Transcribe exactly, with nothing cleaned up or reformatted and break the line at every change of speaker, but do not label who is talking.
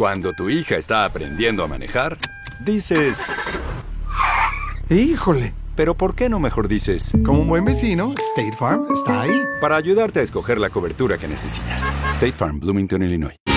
Cuando tu hija está aprendiendo a manejar, dices...
¡Híjole!
Pero ¿por qué no mejor dices?
Como un buen vecino, State Farm está ahí.
Para ayudarte a escoger la cobertura que necesitas. State Farm, Bloomington, Illinois.